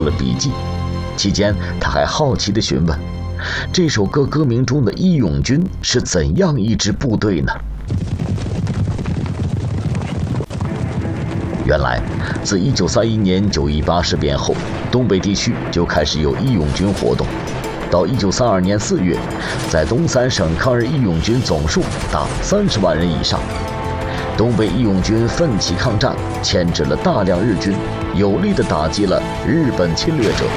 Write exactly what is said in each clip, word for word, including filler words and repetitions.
了笔记。期间，他还好奇地询问，这首歌歌名中的义勇军是怎样一支部队呢？原来，自一九三一年九一八事变后，东北地区就开始有义勇军活动。到一九三二年四月，在东三省抗日义勇军总数达三十万人以上。东北义勇军奋起抗战，牵制了大量日军，有力地打击了日本侵略者。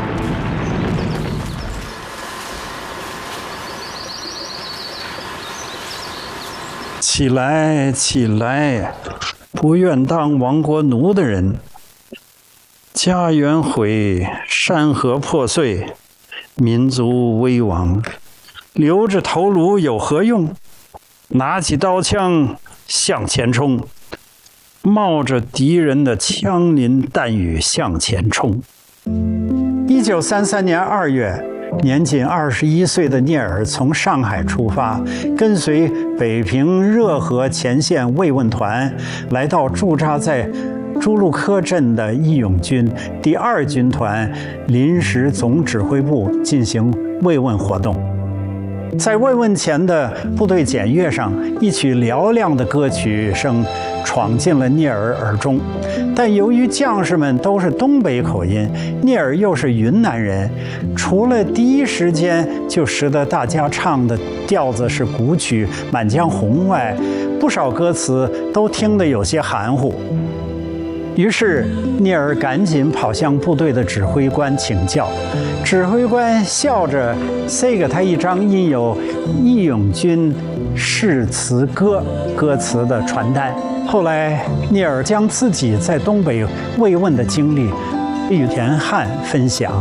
起来，起来！不愿当亡国奴的人，家园毁，山河破碎，民族危亡，留着头颅有何用？拿起刀枪向前冲，冒着敌人的枪林弹雨向前冲。一九三三年二月，年仅二十一岁的聂耳从上海出发，跟随北平热河前线慰问团，来到驻扎在朱路科镇的义勇军第二军团临时总指挥部进行慰问活动。在慰问前的部队检阅上，一曲嘹亮的歌曲声闯进了聂耳耳中，但由于将士们都是东北口音，聂耳又是云南人，除了第一时间就使得大家唱的调子是古曲《满江红》外，不少歌词都听得有些含糊。于是聂耳赶紧跑向部队的指挥官请教，指挥官笑着塞给他一张印有《义勇军誓词歌》歌词的传单。后来聂耳将自己在东北慰问的经历与田汉分享。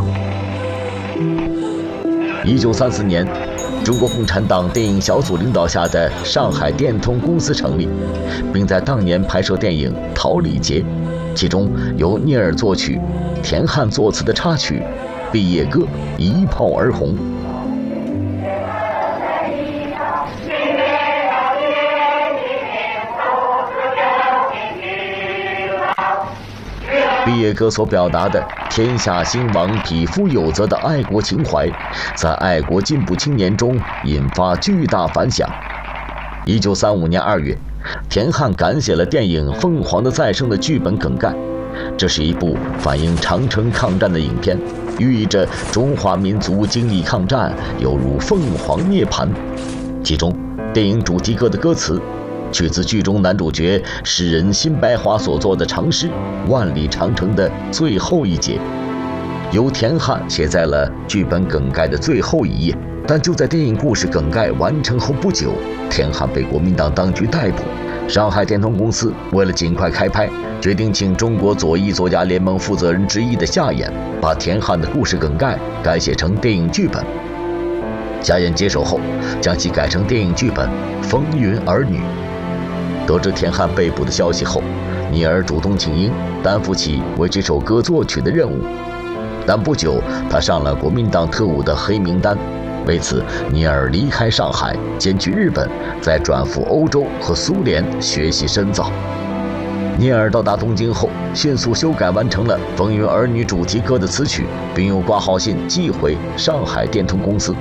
一九三四年，中国共产党电影小组领导下的上海电通公司成立，并在当年拍摄电影《桃李节》，其中由聂耳作曲、田汉作词的插曲《毕业歌》一炮而红。毕业歌所表达的天下兴亡，匹夫有责的爱国情怀，在爱国进步青年中引发巨大反响。一九三五年二月，田汉赶写了电影《凤凰的再生》的剧本梗概。这是一部反映长城抗战的影片，寓意着中华民族经历抗战犹如凤凰涅槃。其中，电影主题歌的歌词取自剧中男主角诗人辛白华所作的长诗《万里长城》的最后一节，由田汉写在了剧本梗概的最后一页。但就在电影故事梗概完成后不久，田汉被国民党当局逮捕。上海电通公司为了尽快开拍，决定请中国左翼作家联盟负责人之一的夏衍把田汉的故事梗概改写成电影剧本。夏衍接手后，将其改成电影剧本《风云儿女》。得知田汉被捕的消息后，聂耳主动请缨，担负起为这首歌作曲的任务。但不久，他上了国民党特务的黑名单。为此，聂耳离开上海，前去日本，再转赴欧洲和苏联学习深造。聂耳到达东京后，迅速修改完成了《风云儿女》主题歌的词曲，并用挂号信寄回上海电通公司。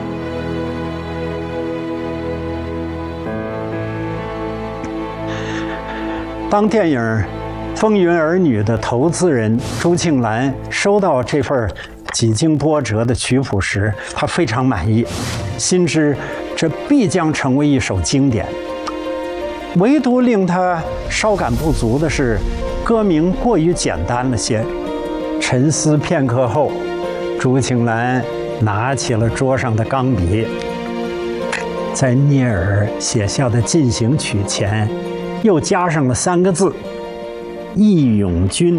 当电影《风云儿女》的投资人朱庆澜收到这份几经波折的曲谱时，他非常满意，心知这必将成为一首经典。唯独令他稍感不足的是，歌名过于简单了些。沉思片刻后，朱庆澜拿起了桌上的钢笔，在聂耳写下的进行曲前又加上了三个字：义勇军。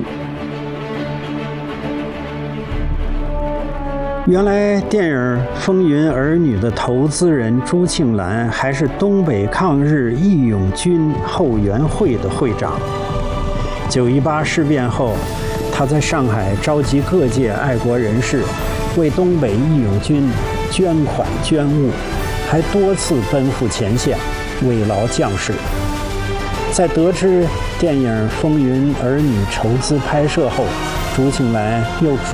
原来电影《风云儿女》的投资人朱庆澜还是东北抗日义勇军后援会的会长。九一八事变后，他在上海召集各界爱国人士，为东北义勇军捐款捐物，还多次奔赴前线，慰劳将士。在得知电影《风云儿女》筹资拍摄后， 煮醒来又煮。